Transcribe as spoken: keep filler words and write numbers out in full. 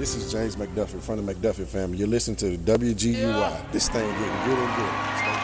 This is James McDuffie from the McDuffie family. You're listening to W G U Y. This thing getting good and good. Stay